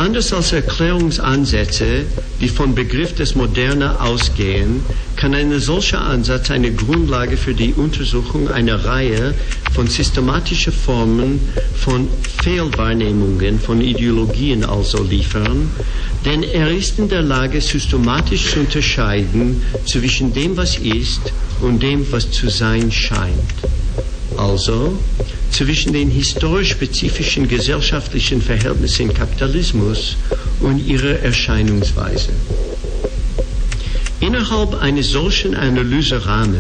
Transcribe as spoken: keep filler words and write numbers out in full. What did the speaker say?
Anders als Erklärungsansätze, die vom Begriff des Moderne ausgehen, kann ein solcher Ansatz eine Grundlage für die Untersuchung einer Reihe von systematischen Formen von Fehlwahrnehmungen von Ideologien also liefern, denn er ist in der Lage, systematisch zu unterscheiden zwischen dem, was ist, und dem, was zu sein scheint. Also zwischen den historisch spezifischen gesellschaftlichen Verhältnissen im Kapitalismus und ihrer Erscheinungsweise. Innerhalb eines solchen Analyserahmens